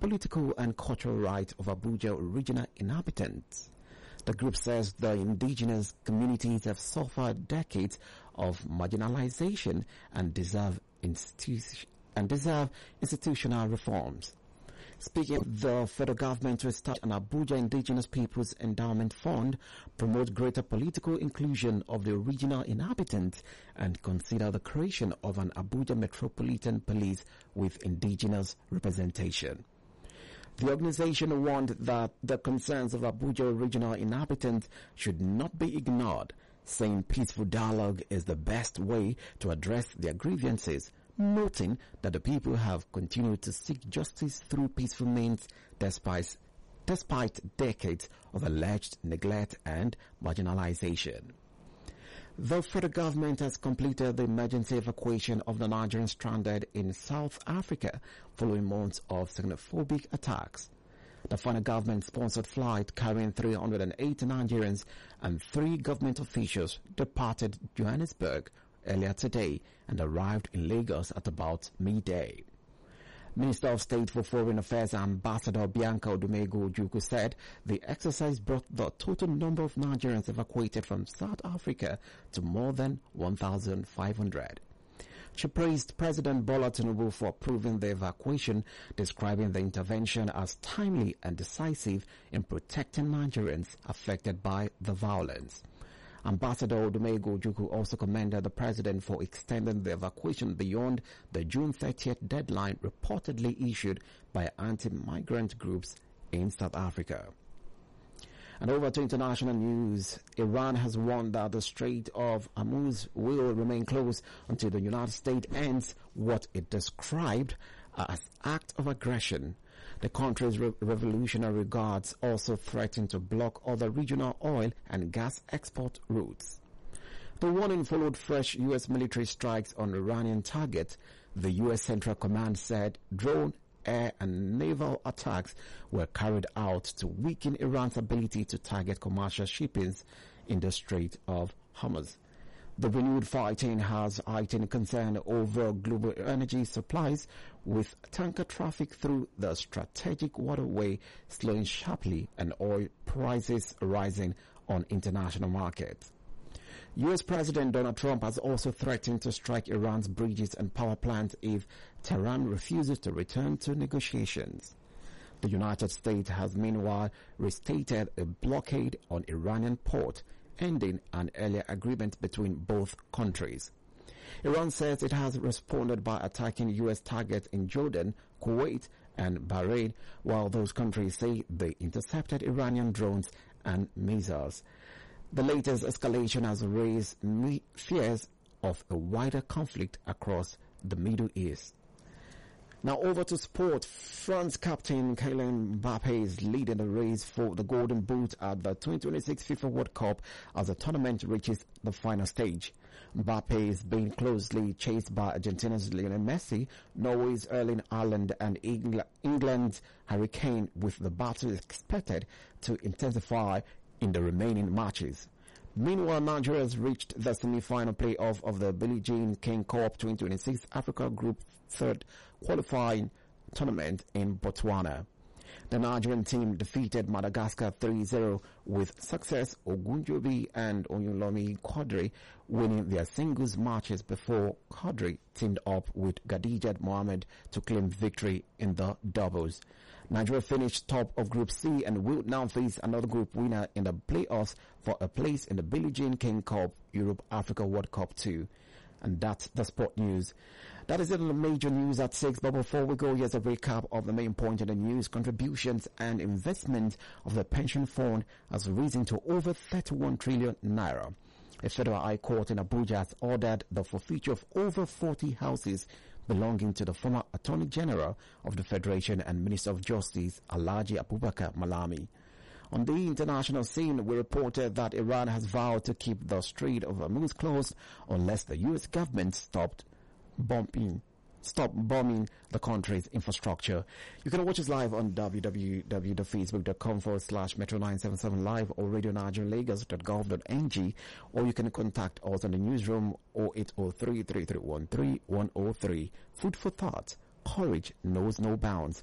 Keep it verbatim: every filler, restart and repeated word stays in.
political and cultural rights of Abuja regional inhabitants. The group says the indigenous communities have suffered decades of marginalization and deserve, institu- and deserve institutional reforms. Speaking, the federal government will start an Abuja Indigenous Peoples Endowment Fund, promote greater political inclusion of the regional inhabitants, and consider the creation of an Abuja Metropolitan Police with indigenous representation. The organization warned that the concerns of Abuja regional inhabitants should not be ignored, saying peaceful dialogue is the best way to address their grievances, noting that the people have continued to seek justice through peaceful means despite, despite decades of alleged neglect and marginalization. The federal government has completed the emergency evacuation of the Nigerians stranded in South Africa following months of xenophobic attacks. The final government-sponsored flight carrying three hundred eighty Nigerians and three government officials departed Johannesburg earlier today and arrived in Lagos at about midday. Minister of State for Foreign Affairs Ambassador Bianca Odumegu Ojukwu said the exercise brought the total number of Nigerians evacuated from South Africa to more than one thousand five hundred. She praised President Bola Tinubu for approving the evacuation, describing the intervention as timely and decisive in protecting Nigerians affected by the violence. Ambassador Odumegu Ojukwu also commended the president for extending the evacuation beyond the June thirtieth deadline reportedly issued by anti-migrant groups in South Africa. And over to international news, Iran has warned that the Strait of Hormuz will remain closed until the United States ends what it described as act of aggression. The country's re- revolutionary guards also threatened to block other regional oil and gas export routes. The warning followed fresh U S military strikes on Iranian targets. The U S Central Command said drone, air and naval attacks were carried out to weaken Iran's ability to target commercial shippings in the Strait of Hormuz. The renewed fighting has heightened concern over global energy supplies, with tanker traffic through the strategic waterway slowing sharply and oil prices rising on international markets. U S President Donald Trump has also threatened to strike Iran's bridges and power plants if Tehran refuses to return to negotiations. The United States has meanwhile restated a blockade on Iranian port, ending an earlier agreement between both countries. Iran says it has responded by attacking U S targets in Jordan, Kuwait, and Bahrain, while those countries say they intercepted Iranian drones and missiles. The latest escalation has raised fears of a wider conflict across the Middle East. Now over to sport. France captain Kylian Mbappe is leading the race for the Golden Boot at the twenty twenty-six FIFA World Cup as the tournament reaches the final stage. Mbappe is being closely chased by Argentina's Lionel Messi, Norway's Erling Haaland and England's Harry Kane, with the battle expected to intensify in the remaining matches. Meanwhile, Nigeria has reached the semi-final playoff of the Billie Jean King Cup twenty twenty-six Africa Group third qualifying tournament in Botswana. The Nigerian team defeated Madagascar three zero with success. Ogunjobi and Oyunlomi Quadri winning their singles matches before Quadri teamed up with Khadijat Mohammed to claim victory in the doubles. Nigeria finished top of Group C and will now face another group winner in the playoffs for a place in the Billie Jean King Cup Europe Africa World Cup two. And that's the sport news. That is it on the major news at six. But before we go, here's a recap of the main point in the news. Contributions and investment of the pension fund has risen to over thirty-one trillion naira. A federal high court in Abuja has ordered the forfeiture of over forty houses belonging to the former Attorney General of the Federation and Minister of Justice, Alhaji Abubakar Malami. On the international scene, we reported that Iran has vowed to keep the Strait of Hormuz closed unless the U S government stopped bombing, stop bombing the country's infrastructure. You can watch us live on www.facebook.com forward slash Metro nine seven seven live or radio nigeria lagos dot gov dot n g, or you can contact us in the newsroom oh eight oh three, three three one three, one oh three. Food for thought. Courage knows no bounds.